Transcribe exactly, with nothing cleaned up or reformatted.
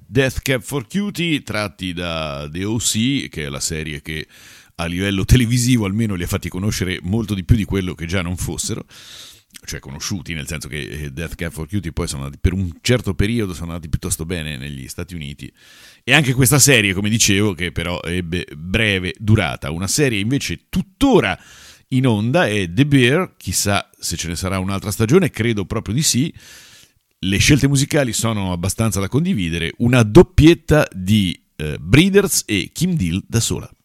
Death Cab for Cutie, tratti da The O C, che è la serie che a livello televisivo almeno li ha fatti conoscere molto di più di quello che già non fossero, cioè conosciuti, nel senso che Death Cab for Cutie poi sono andati, per un certo periodo sono andati piuttosto bene negli Stati Uniti, e anche questa serie, come dicevo, che però ebbe breve durata. Una serie invece tuttora in onda è The Bear, chissà se ce ne sarà un'altra stagione, credo proprio di sì. Le scelte musicali sono abbastanza da condividere, una doppietta di eh, Breeders e Kim Deal da sola.